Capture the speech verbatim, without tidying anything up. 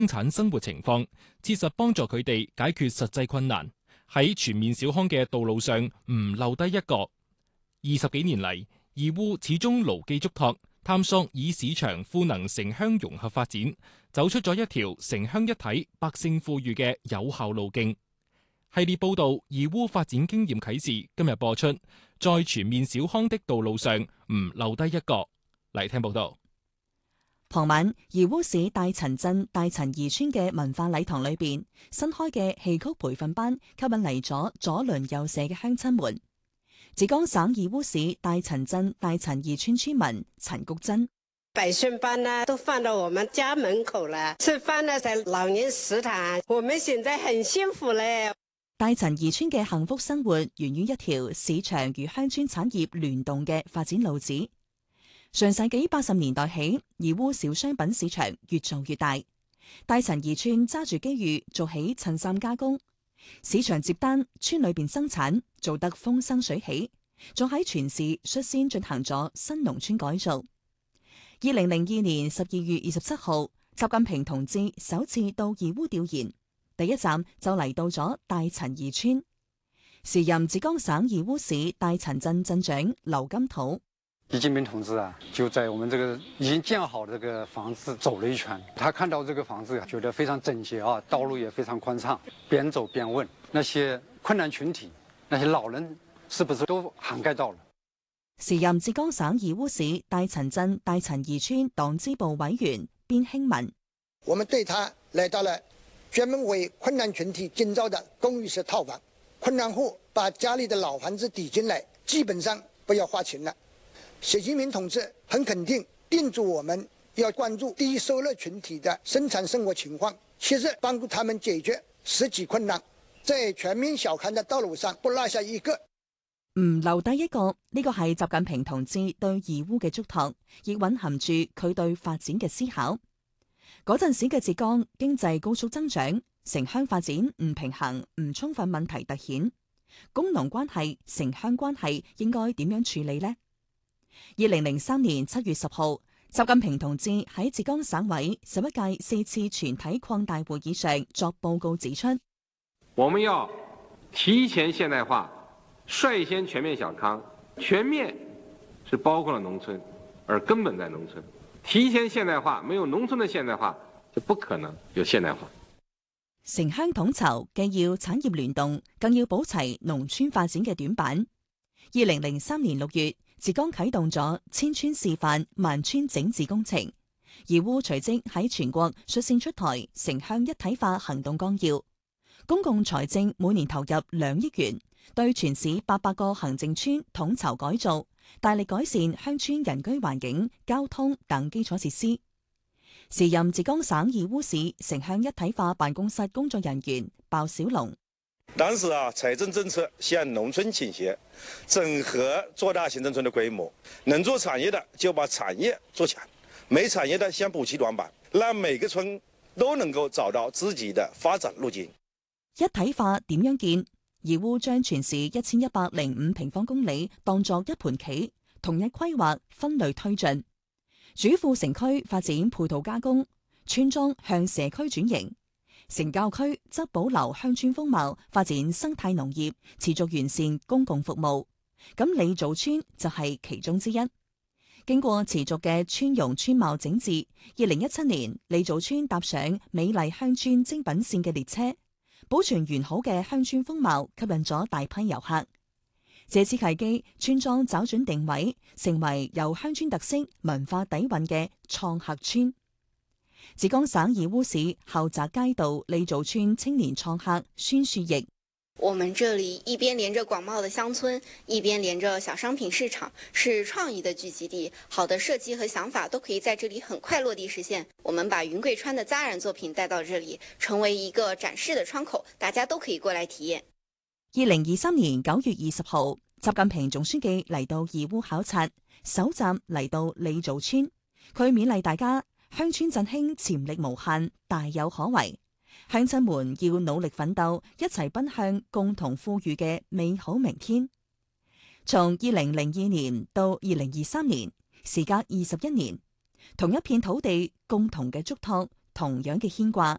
生產生活情況，切實幫助佢哋解決實際困難，喺全面小康嘅道路上唔漏低一個。二十幾年嚟，義烏始終牢記囑託，探索以市場賦能城鄉融合發展，走出咗一條城鄉一體、百姓富裕嘅有效路徑。系列報道義烏發展經驗啟示今日播出，在全面小康的道路上唔漏低一個。嚟聽報道。 傍晚，義烏市大陳鎮大陳兒村嘅文化禮堂裏邊，新開嘅戲曲培訓班吸引嚟咗左鄰右舍嘅鄉親們。浙江省義烏市大陳鎮大陳兒村村民陳菊珍： 培訓班呢都放到我們家門口了，吃飯呢在老年食堂，我們現在很幸福咧。 大陳兒村嘅幸福生活源於一條市場與鄉村產業聯動嘅發展路子。上世紀八十年代起，義烏小商品市場越做越大，大陳兒村揸住機遇做起襯衫加工，市場接單，村裏邊生產做得風生水起，仲喺全市率先進行咗新農村改造。二零零二年十二月二十七號，習近平同志首次到義烏調研，第一站就嚟到咗大陳兒村。時任浙江省義烏市大陳鎮鎮長劉金土。 習近平同志啊，就在我們這個已經建好的這個房子走了一圈，他看到這個房子，覺得非常整潔啊，道路也非常寬敞。邊走邊問那些困難群體，那些老人是不是都涵蓋到了？ 時任浙江省義烏市大陳鎮大陳兒村黨支部委員邊興文： 我們對他來到了專門為困難群體建造的公寓式套房，困難戶把家裏的老房子抵進來，基本上不要花錢了。習近平同志很肯定叮囑我們要關注低收入群體的生產生活情況，切實幫助他們解決實際困難，在全面小康的道路上不落下一個。 唔留低一個，呢個係習近平同志對義烏嘅囑託，亦蘊含住佢對發展嘅思考。嗰陣時嘅浙江經濟高速增長，城鄉發展唔平衡、唔充分問題突顯，工農關係、城鄉關係應該點樣處理呢？二零零三年七月十號，習近平同志喺浙江省委十一屆四次全體擴大會議上作報告指出， 我們要提前現代化，率先全面小康。全面是包括了農村，而根本在農村。提前現代化，沒有農村的現代化，就不可能有現代化。 城鄉統籌既要產業聯動，更要補齊農村發展嘅短板。二零零三年六月，浙江啟動咗千村示範萬村整治工程，義烏隨即喺全國率先出台城鄉一體化行動綱要，公共財政每年投入兩億元，對全市八百個行政村統籌改造，大力改善鄉村人居環境、交通等基礎設施。時任浙江省義烏市城鄉一體化辦公室工作人員鮑小龍。 當時啊，財政政策向農村傾斜，整合做大行政村的規模，能做產業的就把產業做強，沒產業的先補齊短板，讓每個村都能夠找到自己的發展路徑。 一體化點樣建？義烏將全市一千一百零五平方公里當作一盤棋，統一規劃，分類推進。主副城區發展配套加工，村莊向社區轉型。城郊區則保留鄉村風貌，發展生態農業，持續完善公共服務。咁李祖村就係其中之一。經過持續嘅村容村貌整治，二零一七年李祖村踏上美麗鄉村精品線嘅列車，保存完好嘅鄉村風貌，吸引咗大批遊客。借此契機，村莊找準定位，成為有鄉村特色、文化底蘊嘅創客村。浙江省義烏市後澤街道李祖村青年創客孫樹奕： 我們這裡一邊連着廣袤的鄉村，一邊連着小商品市場，是創意的聚集地。好的設計和想法都可以在這裡很快落地實現。我們把雲貴川的紮染作品帶到這裡，成為一個展示的窗口，大家都可以過來體驗。 二零二三年九月二十號，習近平總書記嚟到義烏考察，首站嚟到李祖村，佢勉勵大家。鄉村振興潛力無限，大有可為。鄉親們要努力奮鬥，一齊奔向共同富裕嘅美好明天。從二零零二年到二零二三年，時隔二十一年，同一片土地，共同嘅囑託， 同樣嘅牽掛。